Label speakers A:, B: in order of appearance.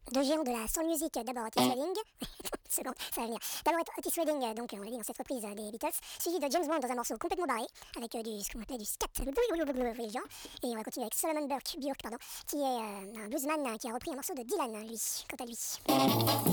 A: deux géants de la soul music. D'abord Otis Redding, une seconde, ça va venir. D'abord Otis Redding, donc on l'a dit dans cette reprise des Beatles, suivi de James Bond dans un morceau complètement barré, avec ce qu'on appelait du scat, le genre. Et on va continuer avec Solomon Burke, pardon, qui est un bluesman qui a repris un morceau de Dylan, lui, quant à lui.